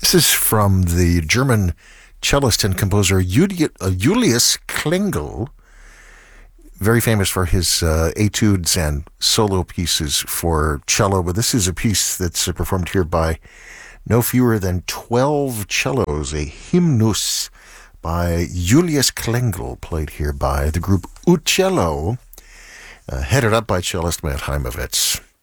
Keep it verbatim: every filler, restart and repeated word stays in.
This is from the German cellist and composer Julius Klingel, very famous for his uh, etudes and solo pieces for cello. But this is a piece that's uh, performed here by no fewer than twelve cellos, a hymnus by Julius Klingel, played here by the group Uccello, uh, headed up by cellist Matt Heimovitz.